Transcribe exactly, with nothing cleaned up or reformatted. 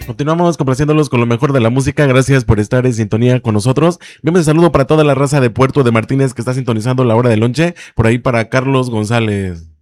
Continuamos complaciéndolos con lo mejor de la música. Gracias por estar en sintonía con nosotros. Enviamos un saludo para toda la raza de Puerto de Martínez que está sintonizando la hora de lonche. Por ahí para Carlos González.